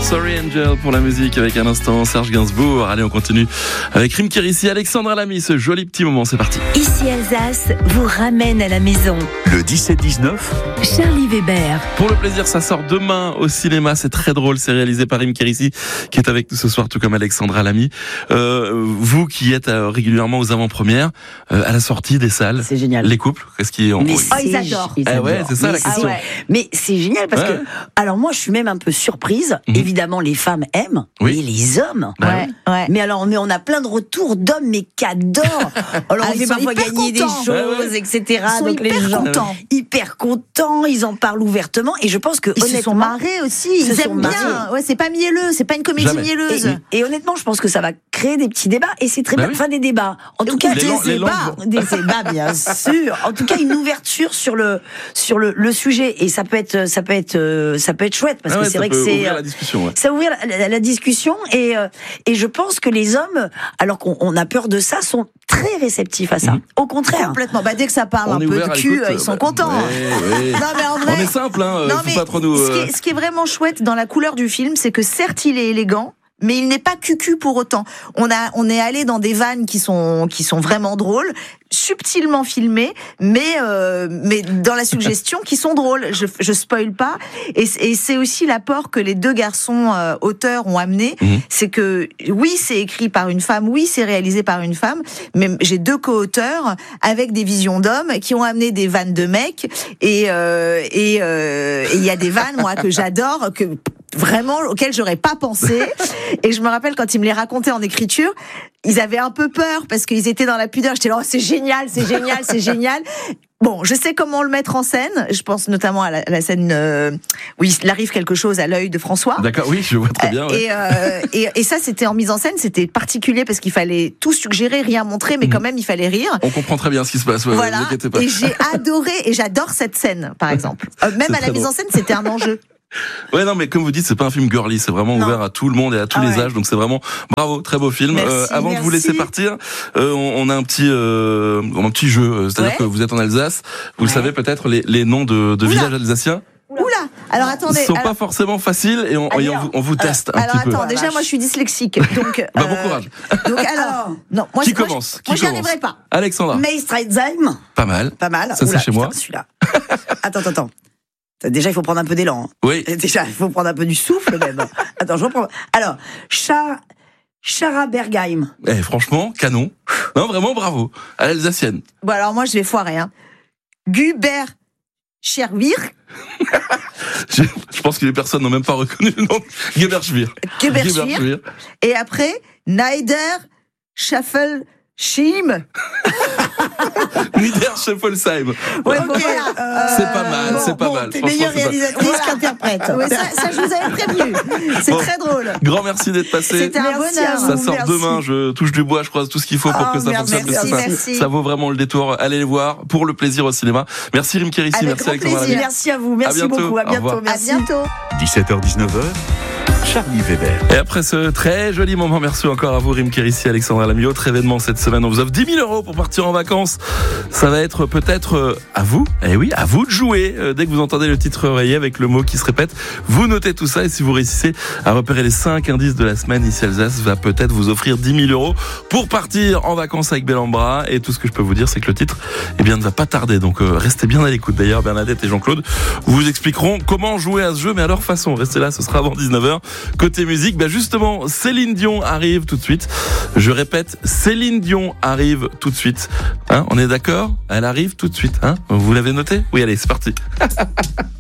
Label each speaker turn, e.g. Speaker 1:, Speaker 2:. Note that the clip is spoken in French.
Speaker 1: Sorry Angel pour la musique avec un instant Serge Gainsbourg. Allez, on continue avec Rim Kérissi, Alexandra Lamy, ce joli petit moment, c'est parti.
Speaker 2: Ici Alsace vous ramène à la maison.
Speaker 3: Le 17-19,
Speaker 2: Charlie Weber.
Speaker 1: Pour le plaisir, ça sort demain au cinéma, c'est très drôle, c'est réalisé par Rim Kérissi qui est avec nous ce soir, tout comme Alexandra Lamy. Vous qui êtes régulièrement aux avant-premières, à la sortie des salles,
Speaker 4: c'est génial.
Speaker 1: Les couples, qu'est-ce qu'ils ont?
Speaker 4: Ils adorent.
Speaker 1: Ah ouais, c'est ça la question.
Speaker 4: Mais c'est génial parce que, alors moi je suis même un peu surprise. Évidemment, les femmes aiment, et les hommes.
Speaker 2: Ouais.
Speaker 4: Mais alors, on a plein de retours d'hommes, mais qui adorent. Alors, on fait parfois gagner des choses, etc.
Speaker 2: Ils sont
Speaker 4: donc les gens hyper contents, ils en parlent ouvertement, et je pense que
Speaker 2: Ils
Speaker 4: honnêtement,
Speaker 2: se sont marrés aussi, ils aiment bien. Ouais, c'est pas mielleux, c'est pas une comédie mielleuse.
Speaker 4: Et honnêtement, je pense que ça va créer des petits débats, et c'est très bien. Enfin, des débats. En tout cas, des débats, bien sûr. En tout cas, une ouverture sur le sujet, et ça peut être chouette, parce que c'est vrai que c'est
Speaker 1: ouvrir la discussion.
Speaker 4: Ça ouvre la discussion, et je pense que les hommes, alors qu'on a peur de ça, sont très réceptifs à ça. Au contraire.
Speaker 2: Complètement. Dès que ça parle un peu de cul, ils sont contents.
Speaker 1: Non, mais en vrai, on est simple, faut pas trop nous.
Speaker 2: Ce qui est vraiment chouette dans la couleur du film, c'est que certes il est élégant, mais il n'est pas cucu pour autant. On est allé dans des vannes qui sont vraiment drôles, subtilement filmées, mais dans la suggestion qui sont drôles. Je spoil pas. Et c'est aussi l'apport que les deux garçons auteurs ont amené. C'est que oui, c'est écrit par une femme, oui, c'est réalisé par une femme, mais j'ai deux co-auteurs avec des visions d'hommes qui ont amené des vannes de mecs. Et il y a des vannes, moi, que j'adore, vraiment auxquelles j'aurais pas pensé. Et je me rappelle quand ils me les racontaient en écriture, ils avaient un peu peur parce qu'ils étaient dans la pudeur. J'étais là, oh, c'est génial. Bon, je sais comment le mettre en scène. Je pense notamment à la scène où il arrive quelque chose à l'œil de François.
Speaker 1: D'accord, oui, je vois très bien. Ouais.
Speaker 2: Et ça, c'était en mise en scène, c'était particulier parce qu'il fallait tout suggérer, rien montrer, mais quand même, il fallait rire.
Speaker 1: On comprend très bien ce qui se passe.
Speaker 2: Voilà.
Speaker 1: Ne vous inquiétez pas.
Speaker 2: Et j'ai adoré, et j'adore cette scène, par exemple. Même à la mise en scène, c'était un enjeu.
Speaker 1: Ouais, non, mais comme vous dites, c'est pas un film girly, c'est vraiment ouvert à tout le monde et à tous les âges, donc c'est vraiment bravo, très beau film. Avant de vous laisser partir, on a un petit jeu, c'est-à-dire que vous êtes en Alsace, vous le savez peut-être, les noms de villages alsaciens.
Speaker 2: Oula. Alors attendez.
Speaker 1: Ils sont pas forcément faciles et on vous teste un petit peu.
Speaker 2: Alors attends, déjà moi je suis dyslexique, donc.
Speaker 1: Bon courage.
Speaker 2: Donc alors, non, moi
Speaker 1: qui commence?
Speaker 2: Moi j'y arriverai pas.
Speaker 1: Alexandra.
Speaker 4: Meistreitzheim.
Speaker 1: Pas mal. Ça c'est chez moi.
Speaker 4: Celui-là. Attends. Déjà, il faut prendre un peu d'élan.
Speaker 1: Oui.
Speaker 4: Déjà, il faut prendre un peu du souffle, même. Attends, je reprends. Alors, Scharabergheim.
Speaker 1: Franchement, canon. Non, vraiment, bravo. À l'alsacienne.
Speaker 2: Bon, alors moi, je vais foirer, Guber Scherwir.
Speaker 1: Je pense que les personnes n'ont même pas reconnu le nom. Geberschwir.
Speaker 2: Et après, Neider Schaffelschim.
Speaker 1: Niederscheffelsheim.
Speaker 2: Ouais,
Speaker 1: c'est pas mal.
Speaker 4: T'es meilleure réalisatrice qu'interprète.
Speaker 2: Ouais, ça, je vous avais prévenu. C'est très drôle.
Speaker 1: Grand merci d'être passé.
Speaker 2: C'était un bonheur.
Speaker 1: Ça sort demain. Je touche du bois, je croise tout ce qu'il faut pour que ça fonctionne. Ça vaut vraiment le détour. Allez les voir pour le plaisir au cinéma. Merci Rim Kérissi, merci Alexandra Lamy.
Speaker 4: Merci à vous. Merci beaucoup. À bientôt.
Speaker 2: Merci. À bientôt.
Speaker 3: 17h-19h, Charlie Weber.
Speaker 1: Et après ce très joli moment, merci encore à vous Rim Kérissi, Alexandra Lamy. Autre événement cette semaine, on vous offre 10 000 € pour partir en vacances. Ça va être peut-être à vous, à vous de jouer. Dès que vous entendez le titre rayé avec le mot qui se répète, vous notez tout ça et si vous réussissez à repérer les 5 indices de la semaine, ici Alsace va peut-être vous offrir 10 000 € pour partir en vacances avec Bellambra. Et tout ce que je peux vous dire, c'est que le titre, ne va pas tarder. Donc restez bien à l'écoute. D'ailleurs, Bernadette et Jean-Claude vous expliqueront comment jouer à ce jeu, mais à leur façon. Restez là, ce sera avant 19h. Côté musique, justement, Céline Dion arrive tout de suite. Je répète, Céline Dion arrive tout de suite. On est d'accord ? Elle arrive tout de suite. Vous l'avez noté ? Oui, allez, c'est parti.